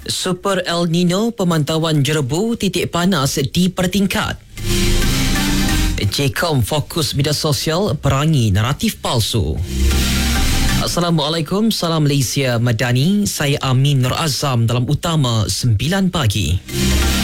Super El Nino, pemantauan jerebu titik panas dipertingkat. JCOM fokus media sosial perangi naratif palsu. Assalamualaikum, salam Malaysia Madani. Saya Amin Nur Azam dalam Utama 9 pagi.